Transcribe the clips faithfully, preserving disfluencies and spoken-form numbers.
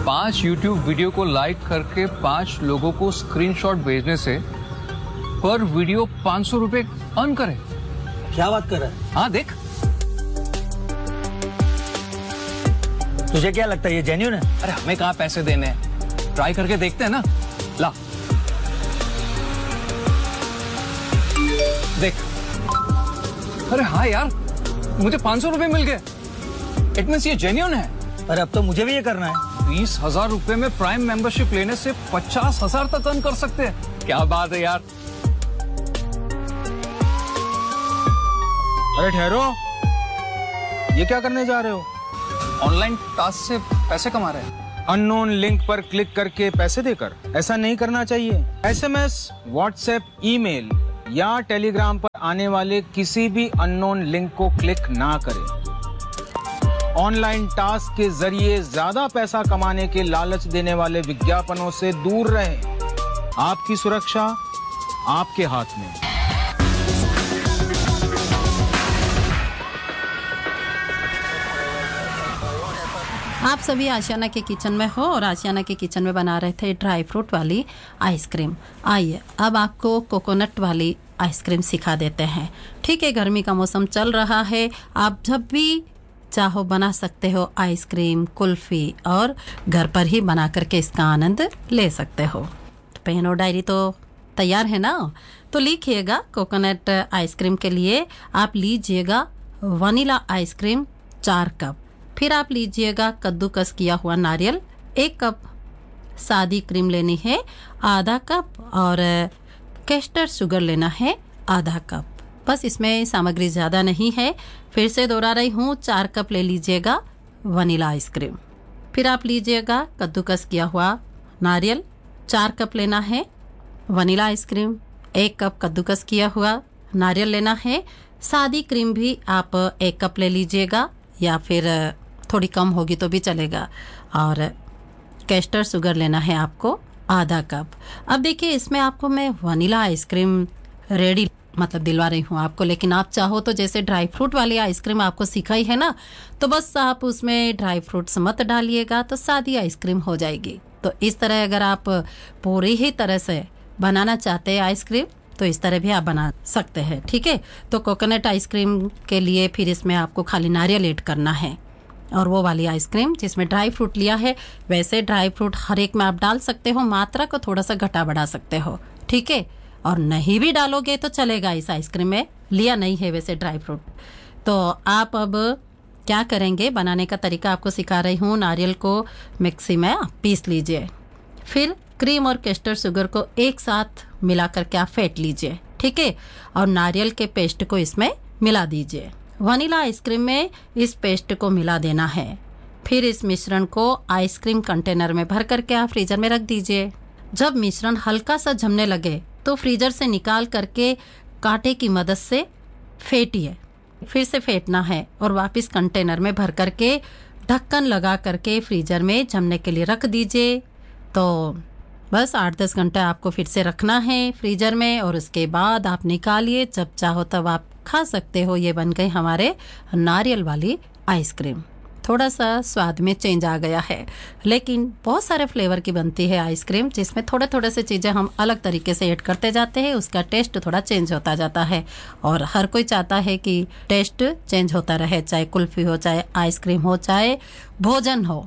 पांच YouTube video को like करके पांच लोगों को स्क्रीनशॉट भेजने से पर वीडियो पांच सौ रुपए अर्न करे। क्या बात कर रहा है? हाँ देख। तुझे क्या लगता है ये जेन्युइन है? अरे हमें कहाँ पैसे देने हैं, ट्राई करके देखते हैं ना। ला देख। अरे हाँ यार, मुझे पांच सौ रुपए मिल गए। इट मींस ये जेन्युइन है। अरे अब तो मुझे भी ये करना है। बीस हजार रुपए में प्राइम मेंबरशिप लेने से पचास हजार तक अर्न कर सकते हैं। क्या बात है यार। अरे ठहरो, ये क्या करने जा रहे हो? ऑनलाइन टास्क से पैसे कमा रहे हैं। अननोन लिंक पर क्लिक करके पैसे देकर? ऐसा नहीं करना चाहिए। एसएमएस, व्हाट्सएप, ईमेल या टेलीग्राम पर आने वाले किसी भी अननोन लिंक को क्लिक ना करें। ऑनलाइन टास्क के जरिए ज्यादा पैसा कमाने के लालच देने वाले विज्ञापनों से दूर रहें। आपकी सुरक्षा आपके हाथ में। आप सभी आशियाना के किचन में हो और आशियाना के किचन में बना रहे थे ड्राई फ्रूट वाली आइसक्रीम। आइए अब आपको कोकोनट वाली आइसक्रीम सिखा देते हैं। ठीक है, गर्मी का मौसम चल रहा है, आप जब भी चाहो बना सकते हो आइसक्रीम, कुल्फी और घर पर ही बना करके इसका आनंद ले सकते हो। तो पेन और डायरी तो तैयार है ना? तो लिखिएगा कोकोनट आइसक्रीम के लिए आप लीजिएगा वनीला आइसक्रीम चार कप, फिर आप लीजिएगा कद्दूकस किया हुआ नारियल एक कप, सादी क्रीम लेनी है आधा कप और कैस्टर शुगर लेना है आधा कप। बस इसमें सामग्री ज़्यादा नहीं है। फिर से दोहरा रही हूँ, चार कप ले लीजिएगा वनीला आइसक्रीम, फिर आप लीजिएगा कद्दूकस किया हुआ नारियल चार कप लेना है, वनीला आइसक्रीम एक कप कद्दूकस किया हुआ नारियल लेना है, सादी क्रीम भी आप एक कप ले लीजिएगा या फिर थोड़ी कम होगी तो भी चलेगा, और कैस्टर शुगर लेना है आपको आधा कप। अब देखिए इसमें आपको मैं वनीला आइसक्रीम रेडी मतलब दिलवा रही हूँ आपको, लेकिन आप चाहो तो जैसे ड्राई फ्रूट वाली आइसक्रीम आपको सिखाई है ना, तो बस आप उसमें ड्राई फ्रूट्स मत डालिएगा तो सादी आइसक्रीम हो जाएगी। तो इस तरह अगर आप पूरी ही तरह से बनाना चाहते हैं आइसक्रीम तो इस तरह भी आप बना सकते हैं। ठीक है, तो कोकोनट आइसक्रीम के लिए फिर इसमें आपको खाली नारियल ऐड करना है, और वो वाली आइसक्रीम जिसमें ड्राई फ्रूट लिया है, वैसे ड्राई फ्रूट हर एक में आप डाल सकते हो, मात्रा को थोड़ा सा घटा बढ़ा सकते हो। ठीक है, और नहीं भी डालोगे तो चलेगा, इस आइसक्रीम में लिया नहीं है वैसे ड्राई फ्रूट। तो आप अब क्या करेंगे, बनाने का तरीका आपको सिखा रही हूँ। नारियल को मिक्सी में पीस लीजिए, फिर क्रीम और कैस्टर शुगर को एक साथ मिला करके आप फेंट लीजिए। ठीक है, और नारियल के पेस्ट को इसमें मिला दीजिए। वनीला आइसक्रीम में इस पेस्ट को मिला देना है, फिर इस मिश्रण को आइसक्रीम कंटेनर में भर करके आप फ्रीजर में रख दीजिए। जब मिश्रण हल्का सा जमने लगे तो फ्रीजर से निकाल करके कांटे की मदद से फेंटिए, फिर से फेंटना है और वापस कंटेनर में भर करके ढक्कन लगा करके फ्रीजर में जमने के लिए रख दीजिए। तो बस आठ दस घंटा आपको फिर से रखना है फ्रीजर में, और उसके बाद आप निकालिए, जब चाहो तब आप खा सकते हो। ये बन गई हमारे नारियल वाली आइसक्रीम। थोड़ा सा स्वाद में चेंज आ गया है, लेकिन बहुत सारे फ्लेवर की बनती है आइसक्रीम, जिसमें थोड़े थोड़े से चीज़ें हम अलग तरीके से ऐड करते जाते हैं, उसका टेस्ट थोड़ा चेंज होता जाता है। और हर कोई चाहता है कि टेस्ट चेंज होता रहे, चाहे कुल्फी हो, चाहे आइसक्रीम हो, चाहे भोजन हो,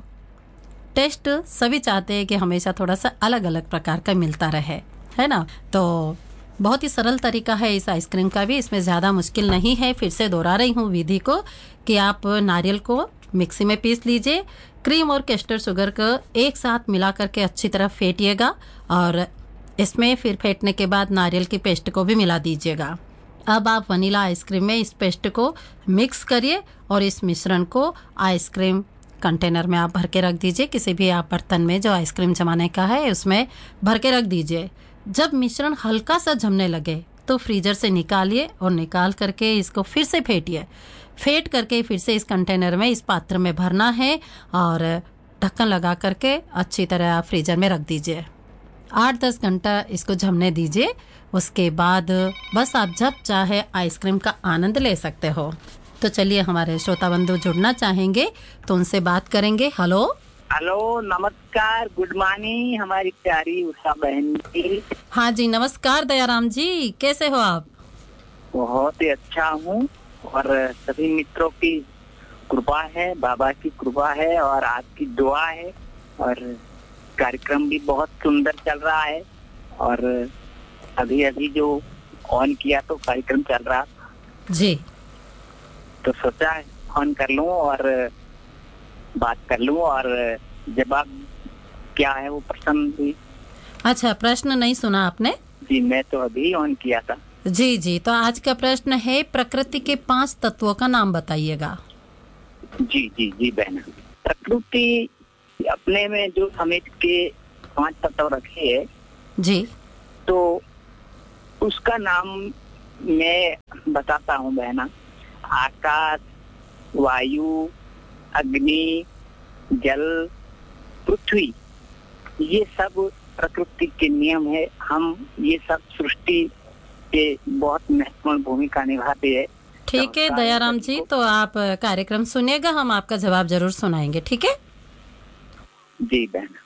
टेस्ट सभी चाहते हैं कि हमेशा थोड़ा सा अलग अलग प्रकार का मिलता रहे, है ना। तो बहुत ही सरल तरीका है इस आइसक्रीम का भी, इसमें ज़्यादा मुश्किल नहीं है। फिर से दोहरा रही हूँ विधि को कि आप नारियल को मिक्सी में पीस लीजिए, क्रीम और कैस्टर शुगर को एक साथ मिला करके अच्छी तरह फेंटिएगा, और इसमें फिर फेंटने के बाद नारियल की पेस्ट को भी मिला दीजिएगा। अब आप वनीला आइसक्रीम में इस पेस्ट को मिक्स करिए और इस मिश्रण को आइसक्रीम कंटेनर में आप भर के रख दीजिए। किसी भी आप बर्तन में जो आइसक्रीम जमाने का है उसमें भर के रख दीजिए। जब मिश्रण हल्का सा जमने लगे तो फ्रीजर से निकालिए और निकाल करके इसको फिर से फेंटिए। फेंट करके फिर से इस कंटेनर में, इस पात्र में भरना है और ढक्कन लगा करके अच्छी तरह आप फ्रीजर में रख दीजिए। आठ दस घंटा इसको जमने दीजिए। उसके बाद बस आप जब चाहे आइसक्रीम का आनंद ले सकते हो। तो चलिए, हमारे श्रोता बंधु जुड़ना चाहेंगे तो उनसे बात करेंगे। हेलो हेलो, नमस्कार, गुड मॉर्निंग हमारी प्यारी उषा बहन जी। हाँ जी, नमस्कार दयाराम जी, कैसे हो आप? बहुत ही अच्छा हूँ और सभी मित्रों की कृपा है, बाबा की कृपा है और आपकी दुआ है और कार्यक्रम भी बहुत सुंदर चल रहा है। और अभी अभी जो ऑन किया तो कार्यक्रम चल रहा जी, तो सोचा ऑन कर लूं और बात कर लूं और जवाब क्या है वो प्रश्न भी। अच्छा, प्रश्न नहीं सुना आपने? जी, मैं तो अभी ऑन किया था। जी जी, तो आज का प्रश्न है प्रकृति के पांच तत्वों का नाम बताइएगा। जी जी जी बहना, प्रकृति अपने में जो समेट के पांच तत्व रखे है जी, तो उसका नाम मैं बताता हूँ बहना। आकाश, वायु, अग्नि, जल, पृथ्वी, ये सब प्रकृति के नियम है। हम ये सब सृष्टि के बहुत महत्वपूर्ण भूमिका निभाते हैं। ठीक है दयाराम जी, तो आप कार्यक्रम सुनिएगा, हम आपका जवाब जरूर सुनाएंगे, ठीक है? जी बहना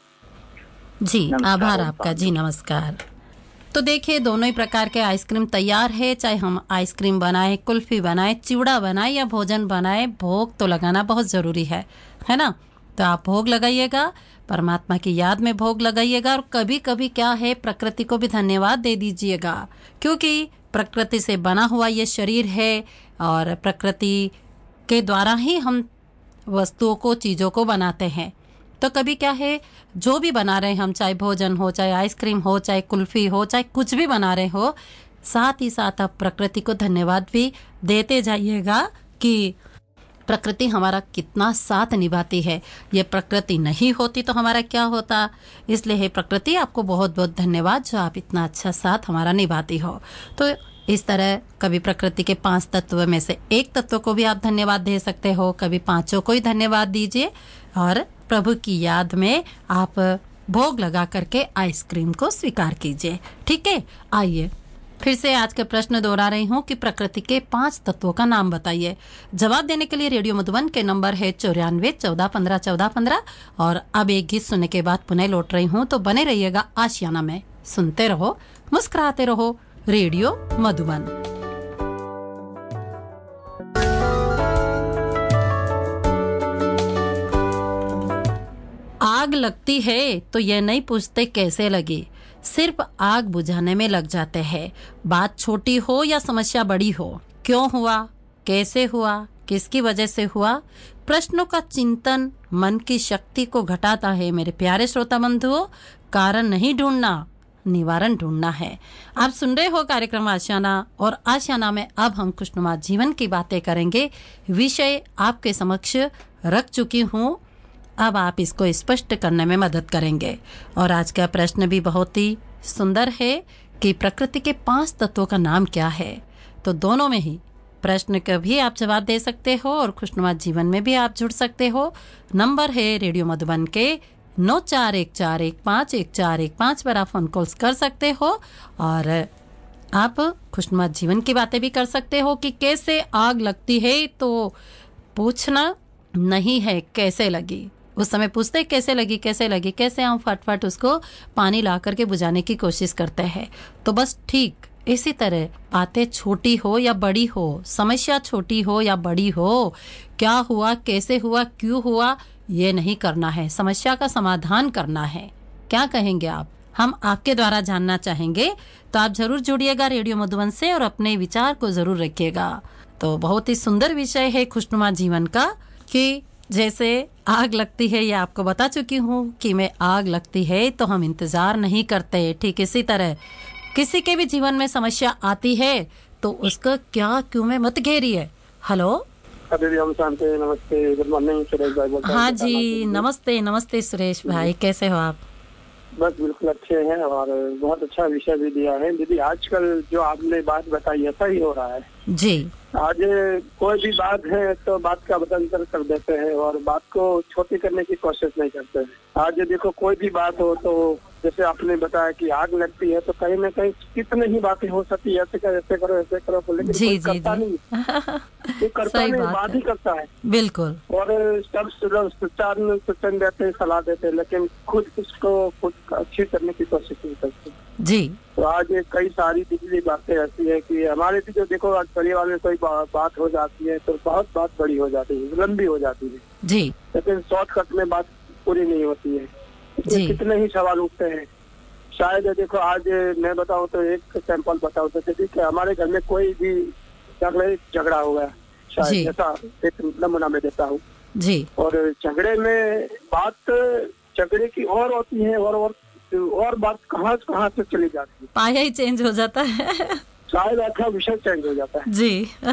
जी, नमस्कार, आभार आपका जी, नमस्कार। तो देखिए, दोनों ही प्रकार के आइसक्रीम तैयार है, चाहे हम आइसक्रीम बनाए, कुल्फी बनाए, चिवड़ा बनाए या भोजन बनाए, भोग तो लगाना बहुत ज़रूरी है, है ना? तो आप भोग लगाइएगा, परमात्मा की याद में भोग लगाइएगा और कभी कभी क्या है, प्रकृति को भी धन्यवाद दे दीजिएगा, क्योंकि प्रकृति से बना हुआ ये शरीर है और प्रकृति के द्वारा ही हम वस्तुओं को, चीज़ों को बनाते हैं। तो कभी क्या है, जो भी बना रहे हैं हम, चाहे भोजन हो, चाहे आइसक्रीम हो, चाहे कुल्फी हो, चाहे कुछ भी बना रहे हो, साथ ही साथ आप प्रकृति को धन्यवाद भी देते जाइएगा कि प्रकृति हमारा कितना साथ निभाती है। ये प्रकृति नहीं होती तो हमारा क्या होता। इसलिए है प्रकृति, आपको बहुत बहुत धन्यवाद जो आप इतना अच्छा साथ हमारा निभाती हो। तो इस तरह कभी प्रकृति के पांच तत्व में से एक तत्व को भी आप धन्यवाद दे सकते हो, कभी पांचों को ही धन्यवाद दीजिए और प्रभु की याद में आप भोग लगा करके आइसक्रीम को स्वीकार कीजिए, ठीक है? आइए फिर से आज का प्रश्न दोहरा रही हूँ कि प्रकृति के पांच तत्वों का नाम बताइए। जवाब देने के लिए रेडियो मधुबन के नंबर है चौरानवे चौदह पंद्रह चौदह पंद्रह। और अब एक गीत सुनने के बाद पुनः लौट रही हूँ, तो बने रहिएगा आशियाना में, सुनते रहो, मुस्कुराते रहो, रेडियो मधुबन। आग लगती है तो यह नहीं पूछते कैसे लगी, सिर्फ आग बुझाने में लग जाते हैं। बात छोटी हो या समस्या बड़ी हो, क्यों हुआ, कैसे हुआ, किसकी वजह से हुआ, प्रश्नों का चिंतन मन की शक्ति को घटाता है। मेरे प्यारे श्रोता बंधुओं, कारण नहीं ढूंढना, निवारण ढूंढना है। आप सुन रहे हो कार्यक्रम आशियाना, और आशियाना में अब हम खुशनुमा जीवन की बातें करेंगे। विषय आपके समक्ष रख चुकी हूँ, अब आप इसको स्पष्ट करने में मदद करेंगे। और आज का प्रश्न भी बहुत ही सुंदर है कि प्रकृति के पांच तत्वों का नाम क्या है। तो दोनों में ही प्रश्न का भी आप जवाब दे सकते हो और खुशनुमा जीवन में भी आप जुड़ सकते हो। नंबर है रेडियो मधुबन के नौ चार एक चार एक पाँच एक चार एक पाँच पर आप फोन कॉल्स कर सकते हो और आप खुशनुमा जीवन की बातें भी कर सकते हो कि कैसे आग लगती है। तो पूछना नहीं है कैसे लगी, उस समय पूछते कैसे लगी कैसे लगी, कैसे हम फटफट उसको पानी ला करके बुझाने की कोशिश करते हैं। तो बस ठीक इसी तरह बातें छोटी हो या बड़ी हो, समस्या छोटी हो या बड़ी हो, क्या हुआ, कैसे हुआ, क्यों हुआ, ये नहीं करना है, समस्या का समाधान करना है। क्या कहेंगे आप? हम आपके द्वारा जानना चाहेंगे, तो आप जरूर जुड़िएगा रेडियो मधुबन से और अपने विचार को जरूर रखिएगा। तो बहुत ही सुंदर विषय है खुशनुमा जीवन का कि जैसे आग लगती है, ये आपको बता चुकी हूँ कि मैं आग लगती है तो हम इंतजार नहीं करते। ठीक इसी तरह किसी के भी जीवन में समस्या आती है तो उसका क्या क्यों में मत घेरिए। हेलो, नमस्ते, गुड मॉर्निंग, सुरेश भाई बोलता हूं। हाँ जी, नमस्ते नमस्ते सुरेश भाई, कैसे हो आप? बस बिल्कुल अच्छे हैं और बहुत अच्छा विषय भी दिया है दीदी। आजकल जो आपने बात बताई ऐसा ही हो रहा है जी। आज कोई भी बात है तो बात का बदंतर कर देते हैं और बात को छोटी करने की कोशिश नहीं करते हैं। आज देखो कोई भी बात हो तो जैसे आपने बताया कि आग लगती है तो कहीं ना कहीं कितने ही बातें हो सकती है, ऐसे करो ऐसे करो ऐसे करो, लेकिन जी कोई जी करता जी नहीं, ये करता सही नहीं, बात बात है, ही करता है। बिल्कुल और सब सुचान सुचन देते हैं, सलाह देते हैं, लेकिन खुद इसको खुद अच्छी करने की कोशिश नहीं करते। जी तो आज ये कई सारी बिजली बातें ऐसी है कि हमारे भी जो देखो आज परिवार में कोई बा, बात हो जाती है तो बहुत बात बड़ी हो जाती है, लंबी हो जाती है, जी लेकिन शॉर्टकट में बात पूरी नहीं होती है। जी कितने ही सवाल उठते हैं। शायद देखो आज मैं बताऊं तो एक सैंपल बताऊं तो ठीक है, हमारे घर में कोई भी झगड़ा हो गया, जी। शायद ऐसा एक नमूना में देता हूँ जी और झगड़े में बात झगड़े की और होती है और और और बात कहाँ कहाँ से चली जाती है, पाया ही चेंज हो जाता है शायद अच्छा विषय चेंज हो जाता है। जी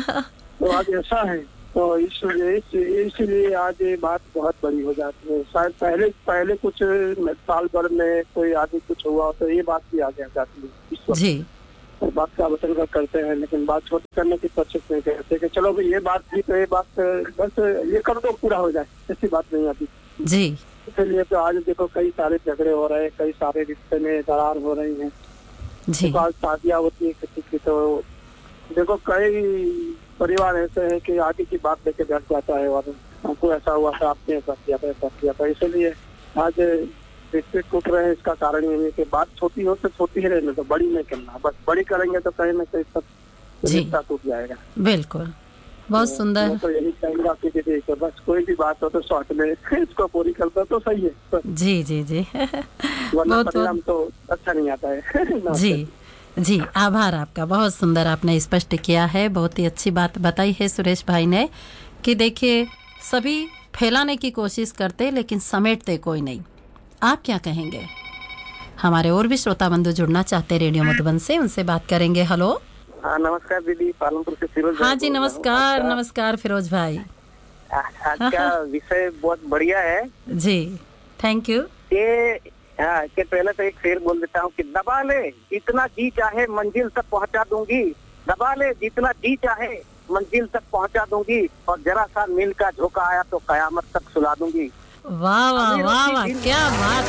तो आज ऐसा है, तो इसलिए इसलिए आज ये बात बहुत बड़ी हो जाती है। शायद पहले पहले कुछ साल भर में कोई आगे कुछ हुआ तो ये बात भी आगे आ जाती है इस वक्त। जी तो बात का वचन कर करते हैं, लेकिन बात छोटी करने की कोशिश नहीं करते कि चलो भाई ये बात थी तो ये बात बस ये कर दो पूरा हो जाए, ऐसी बात नहीं आती। जी इसलिए तो आज देखो कई सारे झगड़े हो रहे हैं, कई सारे रिश्ते में दरार हो रही है। जी तो आज शादियाँ होती है किसी की, तो देखो कई परिवार ऐसे है कि आगे की बात लेके बैठ जाता है और हमको ऐसा हुआ था, आपने ऐसा किया था ऐसा किया था। इसलिए आज रिश्ते टूट रहे हैं, इसका कारण ये है कि बात छोटी हो तो छोटी ही रहने तो बड़ी नहीं करना, बस बड़ी करेंगे तो कहीं ना कहीं सब रिश्ता टूट जाएगा। बिल्कुल बहुत तो सुंदर। मैं तो यही कहूँगा कि देखो बस कोई भी बात हो तो शॉर्ट में इसको पूरी कर दो तो सही है, तो जी जी जी वरना बहुत परिणाम तो अच्छा नहीं आता है जी जी आभार आपका, बहुत सुंदर आपने स्पष्ट किया है, बहुत ही अच्छी बात बताई है सुरेश भाई ने कि देखिए सभी फैलाने की कोशिश करते लेकिन समेटते कोई नहीं। आप क्या कहेंगे? हमारे और भी श्रोता बंधु जुड़ना चाहते रेडियो मधुबन से, उनसे बात करेंगे। हेलो हाँ नमस्कार दीदी, पालनपुर से फिरोज। हाँ जी नमस्कार नमस्कार फिरोज भाई। आज का विषय बहुत बढ़िया है जी थैंक यू। ये हाँ के पहले तो एक शेर बोल देता हूँ कि दबा ले जितना जी चाहे मंजिल तक पहुँचा दूंगी, दबा ले जितना जी चाहे मंजिल तक पहुँचा दूंगी, और जरा सा मील का झोंका आया तो कयामत तक सुला दूंगी। वाह वाह वाह वाह क्या बात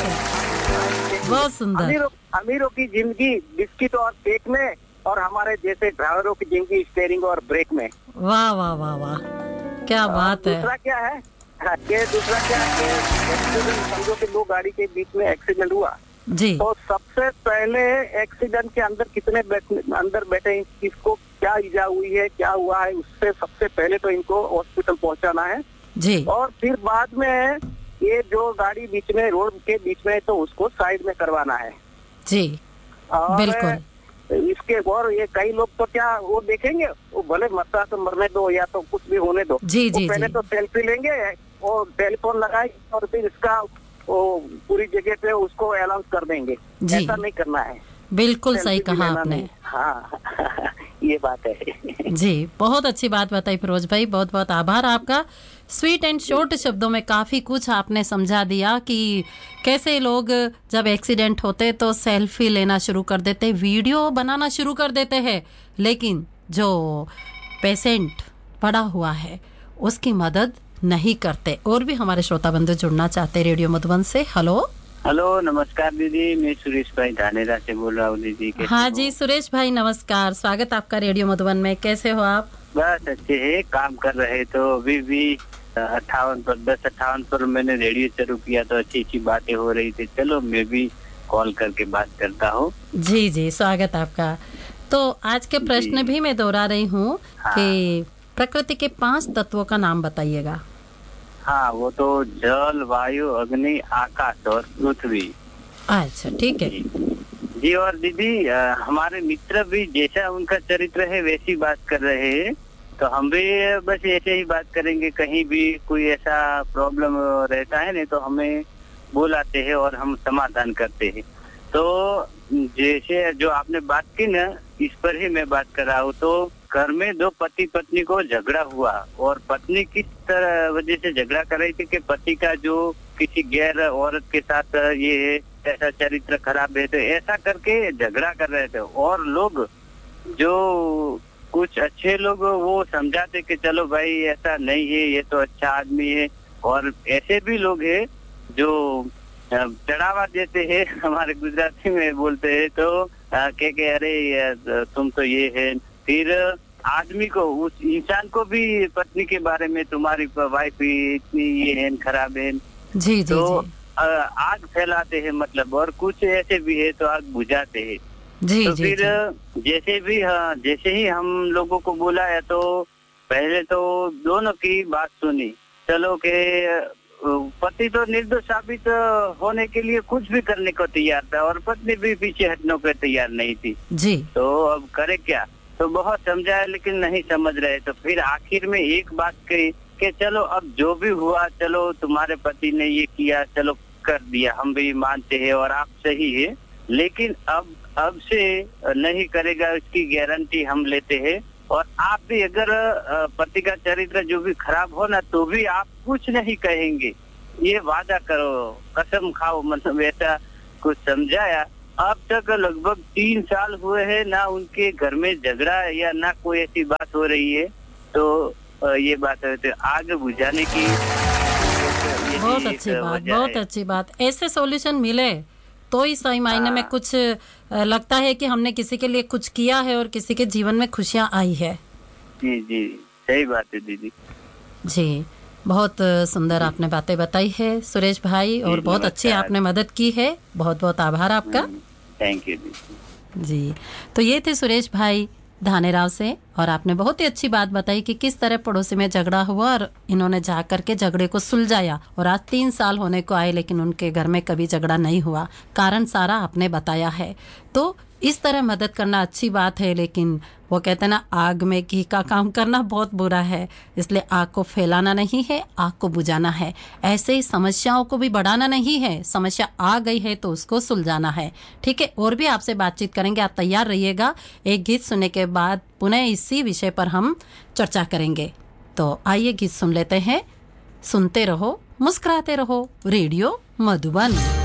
है, बहुत सुंदर। अमीरों अमीरों की जिंदगी बिस्किट और केक में, और हमारे जैसे ड्राइवरों की जिंदगी स्टीयरिंग और ब्रेक में। वाह वाह वाह वाह क्या बात है। दूसरा क्या है हाँ, के दूसरा क्या है कि समझो कि दो गाड़ी के बीच में एक्सीडेंट हुआ जी, तो सबसे पहले एक्सीडेंट के अंदर कितने बैठ, अंदर बैठे किसको क्या ईजा हुई है क्या हुआ है, उससे सबसे पहले तो इनको हॉस्पिटल पहुंचाना है जी, और फिर बाद में ये जो गाड़ी बीच में रोड के बीच में तो उसको साइड में करवाना है जी और बिल्कुल। इसके और ये कई लोग तो क्या वो देखेंगे, वो भले मरता तो मरने दो या तो कुछ भी होने दो, जी जी पहले जी तो सेल्फी लेंगे और टेलीफोन लगाएंगे और फिर इसका वो पूरी जगह पे उसको अनाउंस कर देंगे। जी। ऐसा नहीं करना है, बिल्कुल सही सेल्फी भी कहा लेना आपने। नहीं। हाँ ये बात है जी बहुत अच्छी बात बताई फिरोज भाई, बहुत बहुत आभार आपका। स्वीट एंड शॉर्ट शब्दों में काफ़ी कुछ आपने समझा दिया कि कैसे लोग जब एक्सीडेंट होते तो सेल्फी लेना शुरू कर देते, वीडियो बनाना शुरू कर देते हैं, लेकिन जो पेशेंट पड़ा हुआ है उसकी मदद नहीं करते। और भी हमारे श्रोता बंधु जुड़ना चाहते रेडियो मधुबन से। हेलो हेलो नमस्कार दीदी, मैं सुरेश भाई धानेरा से बोल रहा हूँ दीदी। हाँ जी सुरेश भाई नमस्कार, स्वागत आपका रेडियो मधुबन में। कैसे हो आप? बस अच्छे है, काम कर रहे तो अभी भी अट्ठावन पर दस अट्ठावन पर मैंने रेडियो शुरू किया तो अच्छी अच्छी बातें हो रही थी, चलो मैं भी कॉल करके बात करता हूँ। जी जी स्वागत आपका। तो आज के प्रश्न भी मैं दोहरा रही हूँ हाँ। कि प्रकृति के पांच तत्वों का नाम बताइएगा। हाँ वो तो जल वायु अग्नि आकाश और पृथ्वी। अच्छा ठीक है जी। और दीदी हमारे मित्र भी जैसा उनका चरित्र है वैसी बात कर रहे हैं, तो हम भी बस ऐसे ही बात करेंगे। कहीं भी कोई ऐसा प्रॉब्लम रहता है नहीं तो हमें बुलाते हैं और हम समाधान करते हैं। तो जैसे जो आपने बात की ना, इस पर ही मैं बात कर रहा हूँ। तो घर में दो पति पत्नी को झगड़ा हुआ और पत्नी किस तरह वजह से झगड़ा कर रही थी कि पति का जो किसी गैर औरत के साथ ये ऐसा चरित्र खराब है, तो ऐसा करके झगड़ा कर रहे थे। और लोग जो कुछ अच्छे लोग वो समझाते कि चलो भाई ऐसा नहीं है, ये तो अच्छा आदमी है। और ऐसे भी लोग हैं जो चढ़ावा देते हैं, हमारे गुजराती में बोलते हैं, तो कह के अरे ये तुम तो ये है, फिर आदमी को, उस इंसान को भी पत्नी के बारे में तुम्हारी वाइफ इतनी ये है, खराब है, जी जी तो जी आग फैलाते हैं मतलब, और कुछ ऐसे भी है तो आग बुझाते हैं। जी तो जी फिर जी जैसे भी हाँ, जैसे ही हम लोगों को बुलाया तो पहले तो दोनों की बात सुनी, चलो के पति तो निर्दोष साबित होने के लिए कुछ भी करने को तैयार था और पत्नी भी पीछे हटने को तैयार नहीं थी। जी तो अब करे क्या, तो बहुत समझाया लेकिन नहीं समझ रहे, तो फिर आखिर में एक बात कही कि चलो अब जो भी हुआ, चलो तुम्हारे पति ने ये किया, चलो कर दिया, हम भी मानते हैं और आप सही है, लेकिन अब अब से नहीं करेगा इसकी गारंटी हम लेते हैं, और आप भी अगर पति का चरित्र जो भी खराब हो ना तो भी आप कुछ नहीं कहेंगे, ये वादा करो, कसम खाओ, मतलब ऐसा कुछ समझाया। अब तक लगभग तीन साल हुए हैं ना उनके घर में झगड़ा या ना कोई ऐसी बात हो रही है, तो ये बात है, तो आग बुझाने की बहुत अच्छी बात, बहुत अच्छी बात। ऐसे सॉल्यूशन मिले तो ही सही मायने में कुछ लगता है कि हमने किसी के लिए कुछ किया है और किसी के जीवन में खुशियां आई है। जी जी सही बात है दीदी जी, बहुत सुंदर आपने बातें बताई है सुरेश भाई, और बहुत अच्छी आपने मदद की है, बहुत बहुत आभार आपका। थैंक यू दीदी। जी, तो ये थे सुरेश भाई धानेराव से, और आपने बहुत ही अच्छी बात बताई कि किस तरह पड़ोसी में झगड़ा हुआ और इन्होंने जा करके झगड़े को सुलझाया, और आज तीन साल होने को आए लेकिन उनके घर में कभी झगड़ा नहीं हुआ, कारण सारा आपने बताया है। तो इस तरह मदद करना अच्छी बात है, लेकिन वो कहते हैं ना, आग में घी का काम करना बहुत बुरा है, इसलिए आग को फैलाना नहीं है, आग को बुझाना है। ऐसे ही समस्याओं को भी बढ़ाना नहीं है, समस्या आ गई है तो उसको सुलझाना है। ठीक है, और भी आपसे बातचीत करेंगे, आप तैयार रहिएगा। एक गीत सुनने के बाद पुनः इसी विषय पर हम चर्चा करेंगे। तो आइए गीत सुन लेते हैं। सुनते रहो, मुस्कुराते रहो, रेडियो मधुबन।